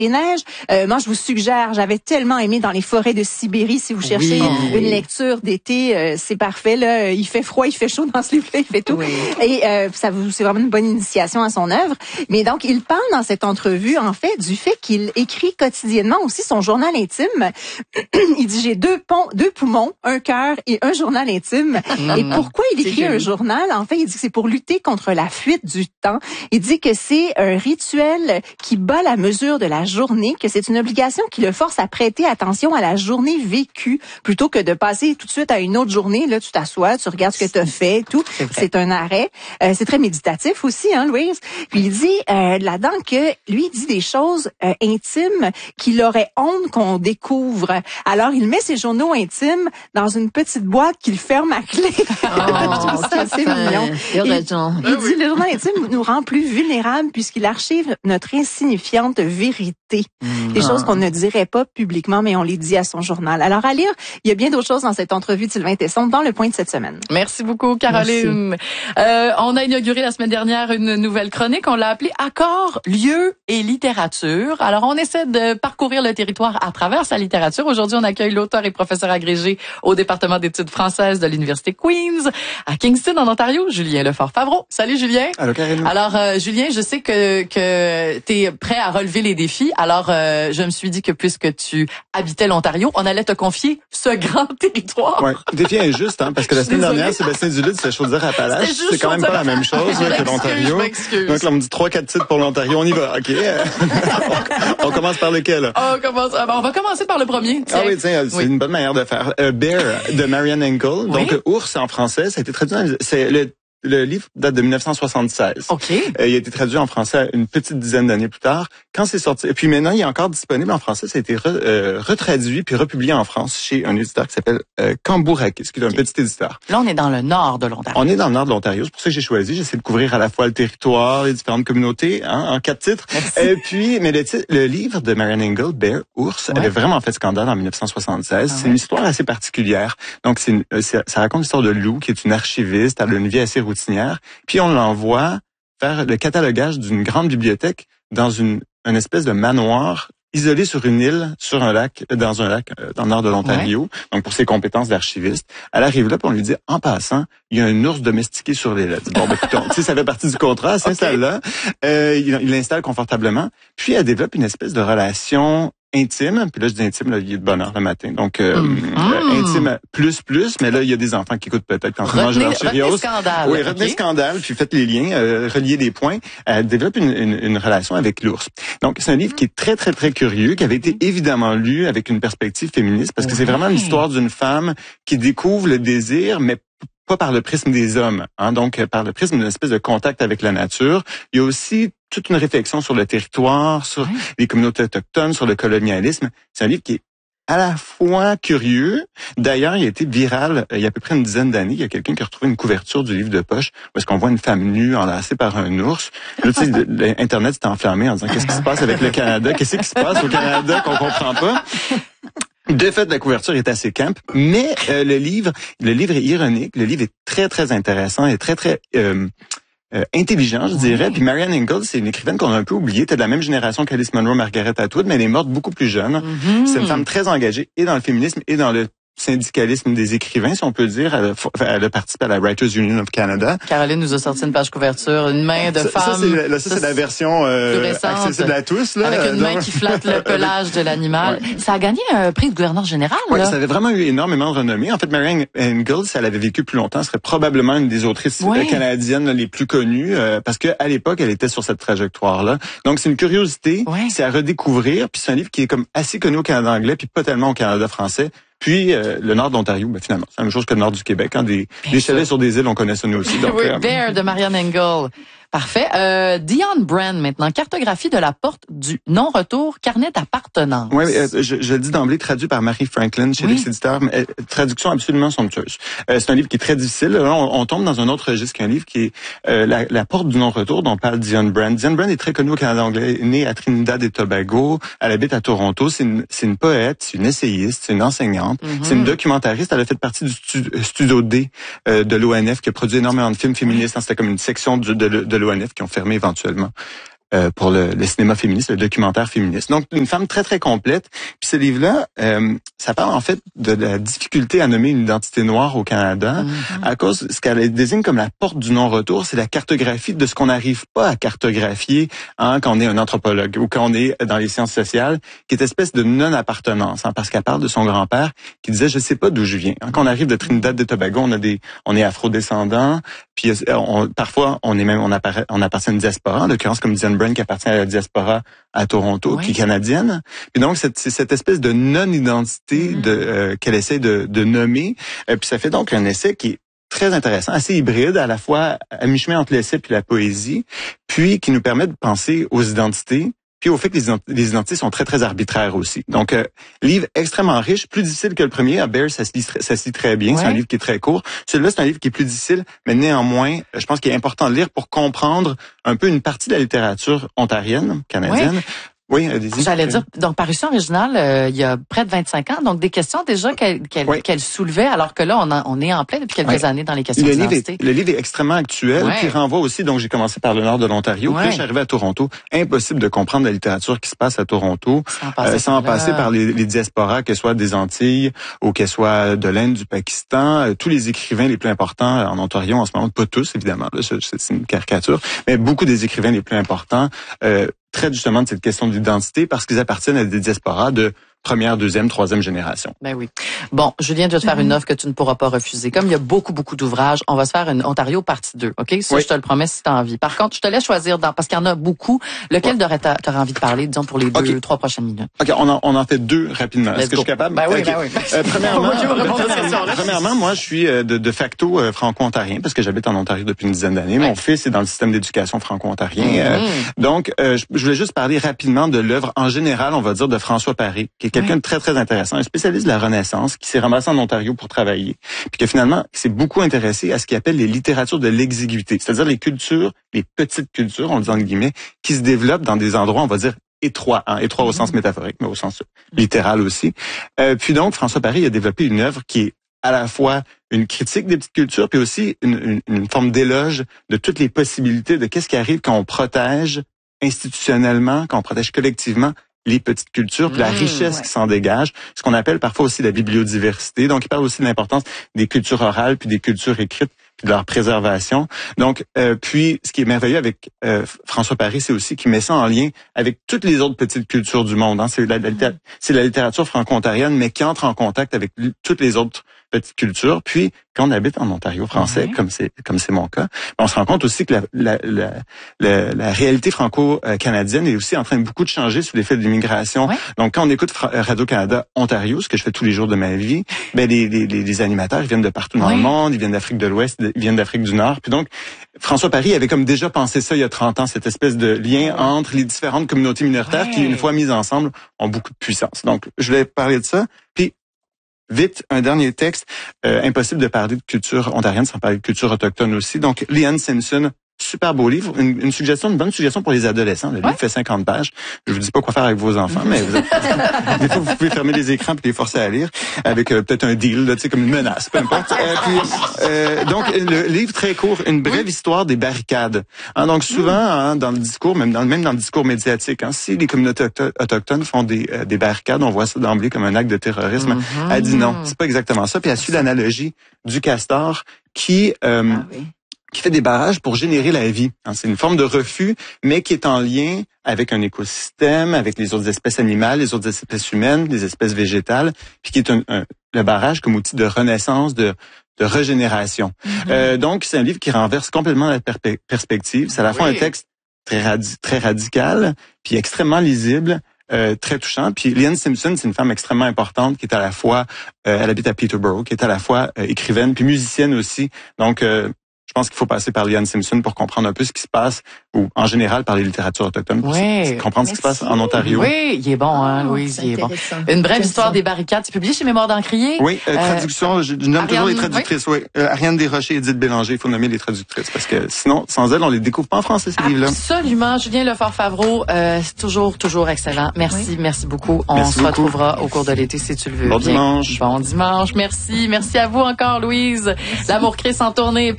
des neiges. Moi, je vous suggère, j'avais tellement aimé Dans les forêts de Sibérie. Si vous cherchez une lecture d'été, c'est parfait. Là, il fait froid, il fait chaud dans ce livre-là, il fait tout. Oui. Et c'est vraiment une bonne initiation à son œuvre. Mais donc, il parle dans cette entrevue, en fait, du fait qu'il écrit quotidiennement aussi son journal intime. Il dit, j'ai deux poumons, un cœur et un journal intime. Et pourquoi il écrit un journal? En fait, il dit que c'est pour lutter contre la fuite du temps. Il dit que c'est un rituel qui bat la mesure de la journée, que c'est une obligation qui le force à prêter attention à la journée vécue plutôt que de passer tout de suite à une autre journée. Là, tu t'assois, tu regardes ce que tu as fait et tout. C'est un arrêt. C'est très méditatif aussi, hein, Louise? Puis il dit là-dedans que lui, il dit des choses intimes qu'il aurait honte qu'on découvre. Alors, il met ses journaux intimes dans une petite boîte qu'il ferme à clé. Je trouve ça assez mignon. Il dit, le journal intime nous rend plus vulnérables puisqu'il archive notre insignifiante vérité. Des choses qu'on ne dirait pas publiquement, mais on les dit à son journal. Alors, à lire, il y a bien d'autres choses dans cette entrevue de Sylvain Tesson dans Le Point de cette semaine. Merci beaucoup, Caroline. On a inauguré la semaine dernière une nouvelle chronique. On l'a appelée Accords, lieux et littérature. Alors, on essaie de parcourir le territoire à travers sa littérature. Aujourd'hui, on accueille l'auteur et professeur agrégé au département d'études françaises de l'Université Queen's à Kingston, en Ontario, Julien Lefort-Favreau. Salut, Julien. Allô, Caroline. Alors, Julien, je sais que t'es prêt à relever les défis. Alors, je me suis dit que puisque tu habitais l'Ontario, on allait te confier ce grand territoire. Ouais, défi injuste, hein, parce que la semaine dernière, Sébastien Duluth, c'était Chaudière-Appalaches. C'est quand même pas la même chose que l'Ontario. Donc là, on me dit 3-4 titres pour l'Ontario. On y va, OK. On commence par lequel? On va commencer par le premier. Tiens. Ah oui, tiens, c'est une bonne manière de faire. Bear de Marian Engel. Donc, ours en français, ça a été traduit le livre date de 1976. OK. Il a été traduit en français une petite dizaine d'années plus tard. Quand c'est sorti, et puis maintenant, il est encore disponible en français. Ça a été retraduit puis republié en France chez un éditeur qui s'appelle Cambourakis, qui est un petit éditeur. Là, on est dans le nord de l'Ontario. On est dans le nord de l'Ontario. C'est pour ça que j'ai choisi. J'essaie de couvrir à la fois le territoire, les différentes communautés, en 4 titres. Et puis, mais le livre de Marian Engel, Bear, Ours, avait vraiment fait scandale en 1976. C'est une histoire assez particulière. Donc, ça raconte l'histoire de Lou, qui est une archiviste. Elle a une vie assez routinière. Puis on l'envoie faire le catalogage d'une grande bibliothèque dans une espèce de manoir isolé sur une île, sur un lac, dans le nord de l'Ontario. Donc pour ses compétences d'archiviste. Elle arrive là, puis on lui dit, en passant, il y a un ours domestiqué sur l'île. Bon, ben, tu sais, ça fait partie du contrat. Elle s'installe là. Il l'installe confortablement. Puis elle développe une espèce de relation intime, puis là je dis intime, là, il est de bonne heure le matin, donc intime plus, mais là il y a des enfants qui écoutent peut-être quand ils mangent leur Cheerios. Oui, retenez scandale, puis faites les liens, reliez des points. Elle développe une relation avec l'ours. Donc c'est un livre qui est très très très curieux, qui avait été évidemment lu avec une perspective féministe, parce que c'est vraiment l'histoire d'une femme qui découvre le désir, mais pas par le prisme des hommes, hein, donc par le prisme d'une espèce de contact avec la nature. Il y a aussi toute une réflexion sur le territoire, sur les communautés autochtones, sur le colonialisme. C'est un livre qui est à la fois curieux. D'ailleurs, il a été viral il y a à peu près une dizaine d'années. Il y a quelqu'un qui a retrouvé une couverture du livre de poche où est-ce qu'on voit une femme nue enlacée par un ours. Là, tu sais, Internet s'est enflammé en disant qu'est-ce qui se passe avec le Canada? Qu'est-ce qui se passe au Canada qu'on comprend pas? De fait, la couverture est assez camp, mais le livre est ironique. Le livre est très, très intéressant et très, très intelligent, je dirais. Puis Marian Engel, c'est une écrivaine qu'on a un peu oubliée. T'es de la même génération qu'Alice Munro, Margaret Atwood, mais elle est morte beaucoup plus jeune. C'est une femme très engagée et dans le féminisme et dans le syndicalisme des écrivains, si on peut dire. Elle a participé à la Writers Union of Canada. Caroline nous a sorti une page couverture, une main de femme. Ça, c'est la version accessible à tous. Là, avec une main qui flatte le pelage de l'animal. Ouais. Ça a gagné un prix de gouverneur général. Oui, ça avait vraiment eu énormément de renommée. En fait, Marian Engel, si elle avait vécu plus longtemps, serait probablement une des autrices canadiennes les plus connues, parce que à l'époque, elle était sur cette trajectoire-là. Donc, c'est une curiosité, c'est à redécouvrir. Puis c'est un livre qui est comme assez connu au Canada anglais, puis pas tellement au Canada français. Puis le nord de l'Ontario, finalement, c'est la même chose que le nord du Québec. Hein, des chalets sur des îles, on connaît ça nous aussi. Donc, Bear de Marian Engel. Parfait. Dion Brand, maintenant. Cartographie de la porte du non-retour, carnet d'appartenance. Oui, je le dis d'emblée, traduit par Marie Franklin chez Luxe Éditeur. Traduction absolument somptueuse. C'est un livre qui est très difficile. Là, on tombe dans un autre registre qu'un livre qui est la porte du non-retour dont parle Dion Brand. Dion Brand est très connue au Canada anglais, née à Trinidad et Tobago. Elle habite à Toronto. C'est une poète, c'est une essayiste, c'est une enseignante, c'est une documentariste. Elle a fait partie du Studio D de l'ONF qui a produit énormément de films féministes. C'était comme une section de l'ONF qui ont fermé éventuellement. pour le cinéma féministe, le documentaire féministe. Donc, une femme très, très complète. Puis ce livre-là, ça parle en fait de la difficulté à nommer une identité noire au Canada à cause de ce qu'elle désigne comme la porte du non-retour, c'est la cartographie de ce qu'on n'arrive pas à cartographier quand on est un anthropologue ou quand on est dans les sciences sociales, qui est une espèce de non-appartenance, parce qu'elle parle de son grand-père qui disait « je sais pas d'où je viens ». Quand on arrive de Trinidad et Tobago, on est afro-descendants, puis parfois on appartient à une diaspora, en l'occurrence comme Diane Brand qui appartient à la diaspora à Toronto, qui est canadienne. Puis donc c'est cette espèce de non-identité qu'elle essaie de nommer. Puis ça fait donc un essai qui est très intéressant, assez hybride, à la fois à mi-chemin entre l'essai puis la poésie, puis qui nous permet de penser aux identités, puis au fait que les identités sont très, très arbitraires aussi. Donc, livre extrêmement riche, plus difficile que le premier. À Bear, ça se lit très bien. Ouais. C'est un livre qui est très court. Celui-là, c'est un livre qui est plus difficile, mais néanmoins, je pense qu'il est important de lire pour comprendre un peu une partie de la littérature ontarienne, canadienne. Ouais. Oui, j'allais dire, donc, parution originale, il y a près de 25 ans, donc des questions déjà qu'elle soulevait, alors que là, on est en plein depuis quelques années dans les questions d'identité. Le livre est extrêmement actuel, puis renvoie aussi, donc j'ai commencé par le nord de l'Ontario, puis je suis arrivé à Toronto. Impossible de comprendre la littérature qui se passe à Toronto, sans passer par les diasporas, qu'elles soient des Antilles ou qu'elles soient de l'Inde, du Pakistan. Tous les écrivains les plus importants en Ontario en ce moment, pas tous évidemment, là, c'est une caricature, mais beaucoup des écrivains les plus importants traitent justement de cette question d'identité parce qu'ils appartiennent à des diasporas de première, deuxième, troisième génération. Ben oui. Bon, Julien, je vais te faire une offre que tu ne pourras pas refuser. Comme il y a beaucoup d'ouvrages, on va se faire une Ontario partie 2, OK? Ça, je te le promets si tu as envie. Par contre, je te laisse choisir, parce qu'il y en a beaucoup. Lequel t'aurais envie de parler, disons, pour les 2-3 prochaines minutes? OK, on en fait 2 rapidement. Est-ce que je suis capable? Ben oui. Premièrement, moi, je suis de facto franco-ontarien parce que j'habite en Ontario depuis une dizaine d'années. Mon fils est dans le système d'éducation franco-ontarien. Donc, je voulais juste parler rapidement de l'œuvre en général, on va dire, de François Paré, qui est quelqu'un de très, très intéressant, un spécialiste de la Renaissance qui s'est ramassé en Ontario pour travailler, puis que finalement s'est beaucoup intéressé à ce qu'il appelle les littératures de l'exiguïté, c'est-à-dire les cultures, les petites cultures, on le dit en guillemets, qui se développent dans des endroits, on va dire, étroits, étroits au sens métaphorique, mais au sens littéral aussi. Puis donc, François Paré a développé une œuvre qui est à la fois une critique des petites cultures, puis aussi une forme d'éloge de toutes les possibilités de qu'est-ce qui arrive quand on protège institutionnellement, quand on protège collectivement les petites cultures, puis la richesse qui s'en dégage, ce qu'on appelle parfois aussi la bibliodiversité. Donc, il parle aussi de l'importance des cultures orales, puis des cultures écrites, puis de leur préservation. Donc, puis, ce qui est merveilleux avec François Paré, c'est aussi qu'il met ça en lien avec toutes les autres petites cultures du monde. C'est la littérature franco-ontarienne, mais qui entre en contact avec toutes les autres petites cultures. Puis, quand on habite en Ontario français, comme c'est mon cas, on se rend compte aussi que la réalité franco-canadienne est aussi en train de beaucoup de changer sous l'effet de l'immigration. Donc, quand on écoute Radio-Canada Ontario, ce que je fais tous les jours de ma vie, ben les animateurs, ils viennent de partout dans le monde, ils viennent d'Afrique de l'Ouest, ils viennent d'Afrique du Nord. Puis donc, François Paré avait comme déjà pensé ça il y a 30 ans, cette espèce de lien entre les différentes communautés minoritaires qui, une fois mises ensemble, ont beaucoup de puissance. Donc, je voulais parler de ça. Puis, vite, un dernier texte. Impossible de parler de culture ontarienne sans parler de culture autochtone aussi. Donc, Leanne Simpson, super beau livre. Une bonne suggestion pour les adolescents. Le livre fait 50 pages. Je vous dis pas quoi faire avec vos enfants, mais des fois, vous pouvez fermer les écrans et les forcer à lire avec peut-être un deal, là, tu sais, comme une menace, peu importe. Donc, le livre très court, une brève histoire des barricades. Donc, souvent, dans le discours, même dans le discours médiatique, si les communautés autochtones font des barricades, on voit ça d'emblée comme un acte de terrorisme. Elle dit non, c'est pas exactement ça. Puis elle suit l'analogie du castor qui fait des barrages pour générer la vie. C'est une forme de refus, mais qui est en lien avec un écosystème, avec les autres espèces animales, les autres espèces humaines, les espèces végétales, puis qui est le barrage comme outil de renaissance, de régénération. Donc, c'est un livre qui renverse complètement la perspective. C'est à la fois un texte très radical, puis extrêmement lisible, très touchant. Puis Leanne Simpson, c'est une femme extrêmement importante qui est à la fois, elle habite à Peterborough, qui est à la fois écrivaine puis musicienne aussi. Donc, je pense qu'il faut passer par Leanne Simpson pour comprendre un peu ce qui se passe, ou en général par les littératures autochtones, pour comprendre ce qui se passe en Ontario. Oui, il est bon, Louise, il est bon. Une brève histoire des barricades, c'est publié chez Mémoire d'Encrier. Oui, traduction, je nomme toujours les traductrices, Ariane Desrochers et Edith Bélanger, il faut nommer les traductrices, parce que sinon, sans elles, on les découvre pas en français, ces livres-là. Absolument, Julien Lefort-Favreau, c'est toujours excellent. Merci beaucoup. On se retrouvera au cours de l'été, si tu le veux. Bon dimanche. Bon dimanche, merci à vous encore, Louise. L'Amour Christ en tournée partout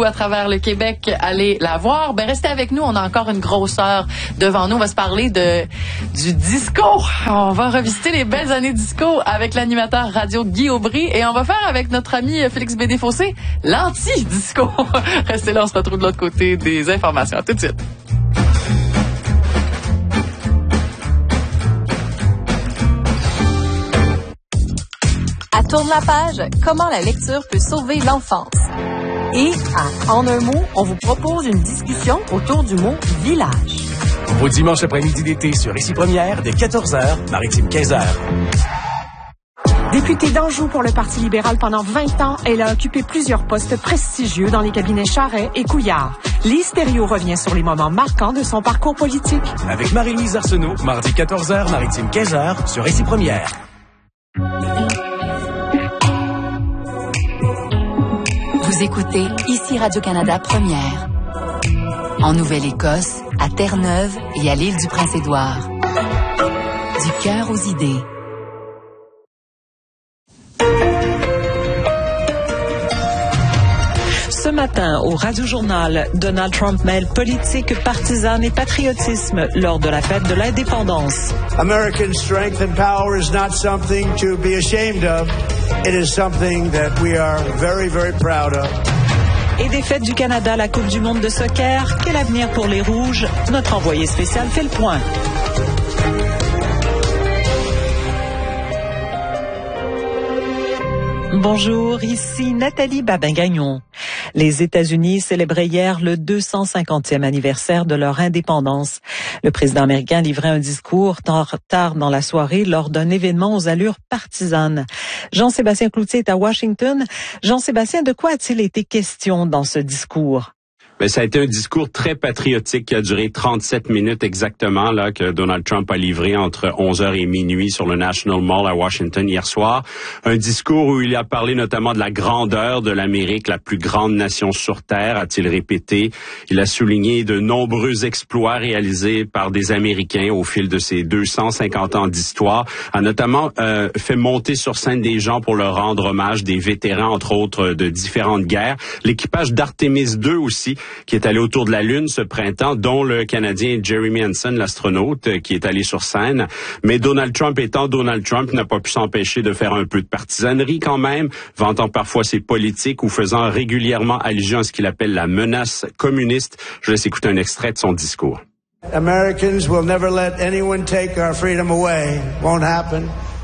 à travers le Québec, allez la voir. Ben, restez avec nous. On a encore une grosse heure devant nous. On va se parler du disco. On va revisiter les belles années disco avec l'animateur radio Guy Aubry et on va faire avec notre ami Félix Bédé-Fossé l'anti-disco. Restez là, on se retrouve de l'autre côté des informations. À tout de suite. À Tourne la page, comment la lecture peut sauver l'enfance. Et En un mot, on vous propose une discussion autour du mot village. Vos dimanches après-midi d'été sur Ici Première, dès 14h, Maritime 15h. Députée d'Anjou pour le Parti libéral pendant 20 ans, elle a occupé plusieurs postes prestigieux dans les cabinets Charest et Couillard. Lise Thériault revient sur les moments marquants de son parcours politique. Avec Marie-Louise Arsenault, mardi 14h, Maritime 15h, sur Ici Première. Vous écoutez Ici Radio-Canada Première. En Nouvelle-Écosse, à Terre-Neuve et à l'île du Prince-Édouard. Du cœur aux idées. Ce matin, au Radio-Journal, Donald Trump mêle politique, partisane et patriotisme lors de la fête de l'indépendance. American strength and power is not something to be ashamed of. It is something that we are very, very proud of. Et des fêtes du Canada, la Coupe du monde de soccer, quel avenir pour les Rouges? Notre envoyé spécial fait le point. Bonjour, ici Nathalie Babin-Gagnon. Les États-Unis célébraient hier le 250e anniversaire de leur indépendance. Le président américain livrait un discours tard dans la soirée lors d'un événement aux allures partisanes. Jean-Sébastien Cloutier est à Washington. Jean-Sébastien, de quoi a-t-il été question dans ce discours? Ben, ça a été un discours très patriotique qui a duré 37 minutes exactement, là, que Donald Trump a livré entre 11h et minuit sur le National Mall à Washington hier soir. Un discours où il a parlé notamment de la grandeur de l'Amérique, la plus grande nation sur Terre, a-t-il répété. Il a souligné de nombreux exploits réalisés par des Américains au fil de ces 250 ans d'histoire. A notamment fait monter sur scène des gens pour leur rendre hommage, des vétérans, entre autres, de différentes guerres. L'équipage d'Artemis II aussi, qui est allé autour de la Lune ce printemps, dont le Canadien Jeremy Hansen, l'astronaute, qui est allé sur scène. Mais Donald Trump étant Donald Trump, n'a pas pu s'empêcher de faire un peu de partisanerie quand même, vantant parfois ses politiques ou faisant régulièrement allusion à ce qu'il appelle la menace communiste. Je laisse écouter un extrait de son discours. Americans will never let anyone take our freedom away. Won't happen.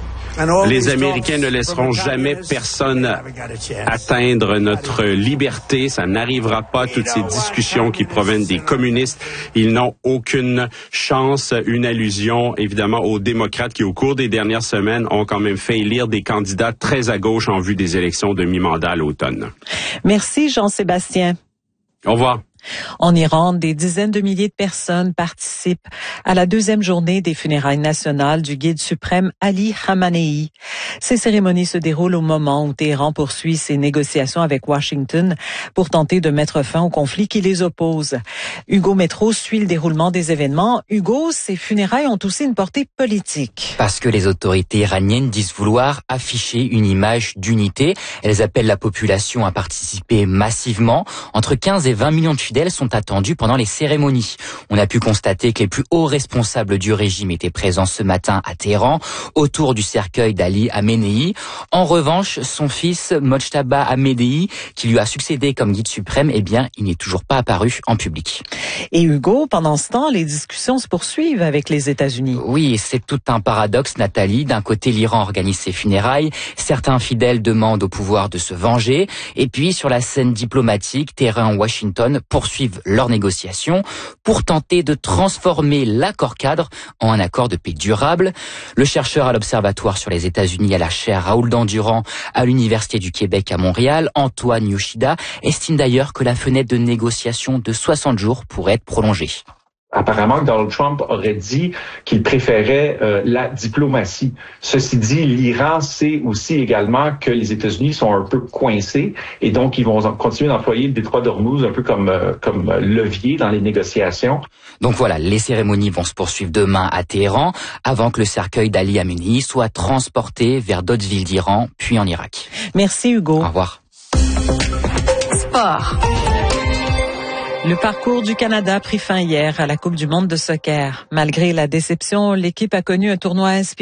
Les Américains ne laisseront jamais personne atteindre notre liberté. Ça n'arrivera pas. Toutes ces discussions qui proviennent des communistes, ils n'ont aucune chance. Une allusion, évidemment, aux démocrates qui, au cours des dernières semaines, ont quand même fait élire des candidats très à gauche en vue des élections de mi-mandat à l'automne. Merci, Jean-Sébastien. Au revoir. En Iran, des dizaines de milliers de personnes participent à la deuxième journée des funérailles nationales du guide suprême Ali Khamenei. Ces cérémonies se déroulent au moment où Téhéran poursuit ses négociations avec Washington pour tenter de mettre fin au conflit qui les oppose. Hugo Métro suit le déroulement des événements. Hugo, ces funérailles ont aussi une portée politique. Parce que les autorités iraniennes disent vouloir afficher une image d'unité. Elles appellent la population à participer massivement. Entre 15 et 20 millions de fidèles sont attendus pendant les cérémonies. On a pu constater que les plus hauts responsables du régime étaient présents ce matin à Téhéran, autour du cercueil d'Ali Khamenei. En revanche, son fils, Mojtaba Ahmadei, qui lui a succédé comme guide suprême, eh bien, il n'est toujours pas apparu en public. Et Hugo, pendant ce temps, les discussions se poursuivent avec les États-Unis. Oui, c'est tout un paradoxe, Nathalie. D'un côté, l'Iran organise ses funérailles. Certains fidèles demandent au pouvoir de se venger. Et puis, sur la scène diplomatique, Téhéran et Washington poursuivent leurs négociations pour tenter de transformer l'accord cadre en un accord de paix durable. Le chercheur à l'Observatoire sur les États-Unis à la chaire Raoul Dandurand à l'Université du Québec à Montréal, Antoine Yoshida, estime d'ailleurs que la fenêtre de négociation de 60 jours pourrait être prolongée. Apparemment, Donald Trump aurait dit qu'il préférait la diplomatie. Ceci dit, l'Iran sait aussi également que les États-Unis sont un peu coincés et donc ils vont continuer d'employer le détroit d'Ormuz un peu comme levier dans les négociations. Donc voilà, les cérémonies vont se poursuivre demain à Téhéran avant que le cercueil d'Ali Khamenei soit transporté vers d'autres villes d'Iran puis en Irak. Merci Hugo. Au revoir. Sport. Le parcours du Canada a pris fin hier à la Coupe du monde de soccer. Malgré la déception, l'équipe a connu un tournoi inspirant.